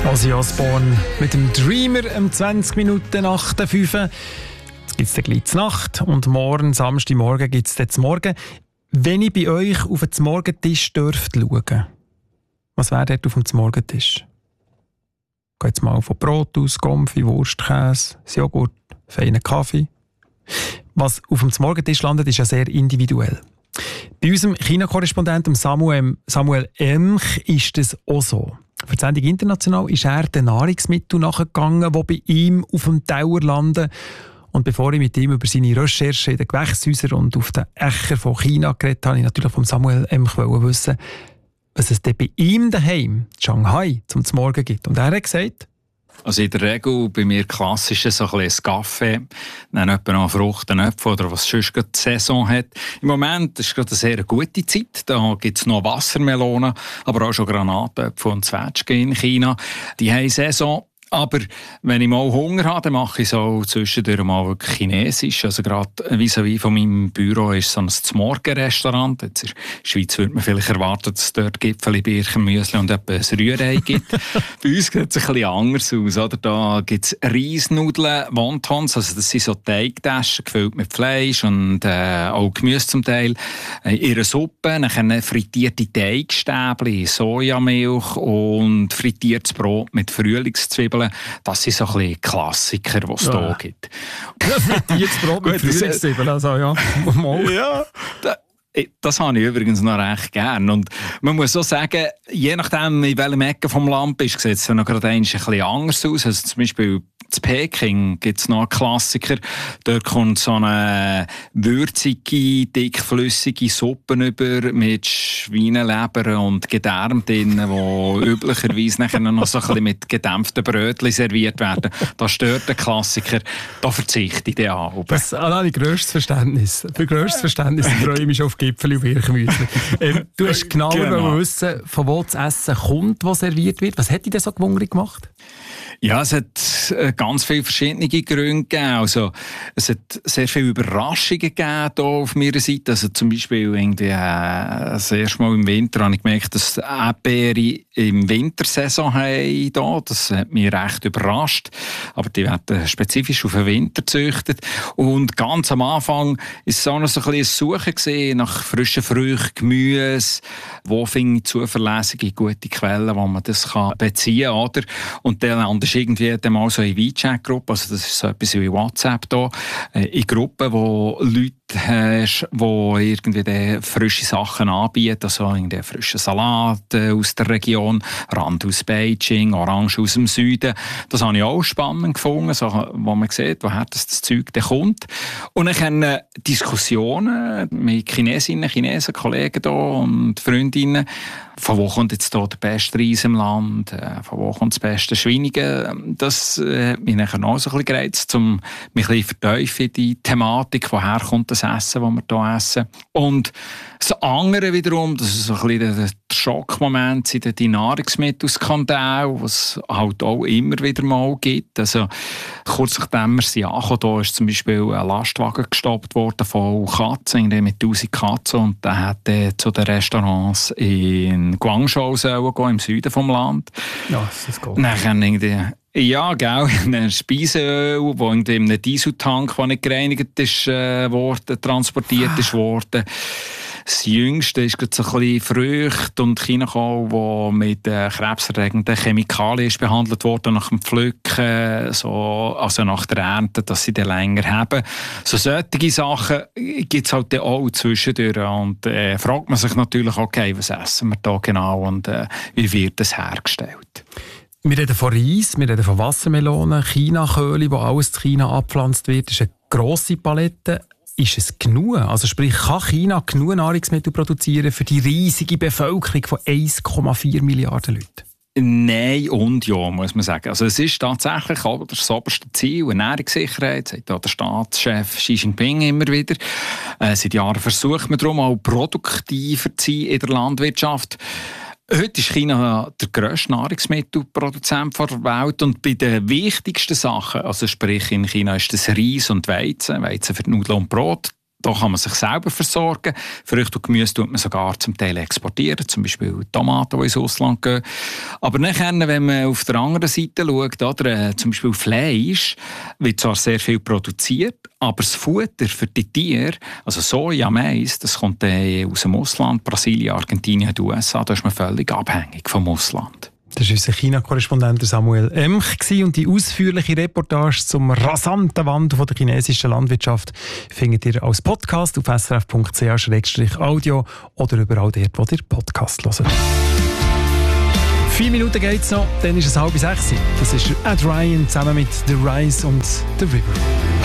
Ozzy Osbourne mit dem Dreamer um 20 Minuten nach der 5. Jetzt gibt es dann gleich die Nacht und morgen, Samstagmorgen, gibt es dann zum Morgen. Wenn ich bei euch auf den Morgentisch dürfte schauen, was wäre dort auf dem Morgentisch? Geht jetzt mal von Brot aus, Konfi, Wurst, Käse, Joghurt, feinen Kaffee. Was auf dem Morgentisch landet, ist ja sehr individuell. Bei unserem China-Korrespondenten Samuel Emch ist das auch so. Für die Sendung International ist er den Nahrungsmitteln nachgegangen, die bei ihm auf dem Teller landen. Und bevor ich mit ihm über seine Recherche in den Gewächshäusern und auf den Äcker von China geredet habe, ich natürlich von Samuel Emch wissen, was es denn bei ihm daheim, in Shanghai, zum Morgen gibt. Und er hat gesagt, also in der Regel bei mir klassisch so ein bisschen Kaffee, dann etwa noch Frucht, einen Apfel oder was sonst gerade die Saison hat. Im Moment ist gerade eine sehr gute Zeit. Da gibt es noch Wassermelonen, aber auch schon Granatäpfel und Zwetschgen in China. Die haben Saison. Aber wenn ich mal Hunger habe, dann mache ich so zwischendurch mal wirklich Chinesisch. Also gerade vis-à-vis von meinem Büro ist so ein Zmorgen-Restaurant. Jetzt in der Schweiz würde man vielleicht erwarten, dass es dort Gipfeli, Birchenmüsli und etwas Rührei gibt. Bei uns sieht es ein bisschen anders aus. Oder? Da gibt es Reisnudeln, Wontons, also das sind so Teigtaschen gefüllt mit Fleisch und auch Gemüse zum Teil. Ihre Suppe, dann frittierte Teigstäbchen, Sojamilch und frittiertes Brot mit Frühlingszwiebeln. Das sind so ein bisschen Klassiker, die es hier gibt. frittiertes Brot mit Frühlingszwiebeln, also ja. Ja, das habe ich übrigens noch recht gern. Und man muss so sagen, je nachdem, in welchem Ecke vom Land bist, sieht es noch gerade ein bisschen anders aus. Also zum Beispiel in Peking gibt es noch einen Klassiker. Dort kommt so eine würzige, dickflüssige Suppe über mit Schweineleber und Gedärm drin, die üblicherweise nachher noch so ein bisschen mit gedämpften Brötchen serviert werden. Das stört den Klassiker. Da verzichte ich den an. Das habe ich grösstes Verständnis. Für grösstes Verständnis freue ich mich schon auf Gipfeli und Birchenmüsli. Du hast genauer wissen, von wo das Essen kommt, das serviert wird. Was hat dich denn so gewundert gemacht? Ja, es hat ganz viele verschiedene Gründe gegeben. Also, es hat sehr viele Überraschungen gegeben hier auf meiner Seite. Also zum Beispiel irgendwie, das erste Mal im Winter habe ich gemerkt, dass Erdbeere im Wintersaison haben hier. Das hat mich recht überrascht. Aber die werden spezifisch auf den Winter gezüchtet. Und ganz am Anfang war es auch noch so ein bisschen ein Suchen nach frischen Früchten, Gemüse. Wo finde ich zuverlässige, gute Quellen, wo man das beziehen kann, oder? Und dann ist irgendwie mal so eine WeChat-Gruppe, also das ist so etwas wie WhatsApp da, in Gruppen, wo Leute hast, die irgendwie frische Sachen anbieten, also irgendwie frischen Salat aus der Region, Rand aus Beijing, Orange aus dem Süden. Das habe ich auch spannend gefunden, so, wo man sieht, woher das Zeug dann kommt. Und dann haben Diskussionen mit Chinesinnen, Chinesen, Kollegen hier und Freundinnen, von wo kommt jetzt hier der beste Reis im Land, von wo kommt das beste Schweinige. Das hat mich nachher auch so ein bisschen gereizt, um mich ein bisschen vertiefen in die Thematik, woher kommt das Essen, das wir hier essen. Und das andere wiederum, das ist so ein bisschen der Schockmoment, sind die Nahrungsmittelskandale, was es halt auch immer wieder mal gibt. Also, kurz nachdem wir sie angekommen, da ist zum Beispiel ein Lastwagen gestoppt worden von Katzen, mit 1000 Katzen, und der hat zu den Restaurants in Guangzhou gehen, im Süden des Landes. Ja, das ist gut. Ja, genau. Ein Speiseöl, das in einem Dieseltank, der nicht gereinigt ist, transportiert ist worden. Das Jüngste ist gerade so ein bisschen Früchte und Chinakohl, die mit krebserregenden Chemikalien ist behandelt worden nach dem Pflücken, also nach der Ernte, dass sie dann länger haben. So solche Sachen gibt es halt auch zwischendurch. Und fragt man sich natürlich, okay, was essen wir da genau und wie wird das hergestellt? Wir reden von Reis, wir reden von Wassermelonen, Chinaköhle, wo alles in China abgepflanzt wird. Das ist eine grosse Palette. Ist es genug? Also sprich, kann China genug Nahrungsmittel produzieren für die riesige Bevölkerung von 1,4 Milliarden Leuten? Nein und ja, muss man sagen. Also es ist tatsächlich auch das oberste Ziel, Ernährungssicherheit, sagt auch der Staatschef Xi Jinping immer wieder. Seit Jahren versucht man darum auch produktiver zu sein in der Landwirtschaft. Heute ist China der grösste Nahrungsmittelproduzent der Welt und bei den wichtigsten Sachen, also sprich in China ist das Reis und Weizen für die Nudeln und Brot, Da kann man sich selber versorgen. Früchte und Gemüse tut man sogar zum Teil exportieren, zum Beispiel Tomaten, die ins Ausland gehen. Aber nachher, wenn man auf der anderen Seite schaut, oder, zum Beispiel Fleisch, wird zwar sehr viel produziert, aber das Futter für die Tiere, also Soja, Mais, das kommt aus dem Ausland, Brasilien, Argentinien, die USA, da ist man völlig abhängig vom Ausland. Das war unser China-Korrespondent Samuel Emch und die ausführliche Reportage zum rasanten Wandel der chinesischen Landwirtschaft findet ihr als Podcast auf srf.ch/audio oder überall dort, wo ihr Podcast hört. 4 Minuten geht's noch, dann ist es 5:30. Das ist Ed Ryan zusammen mit The Rise und The River.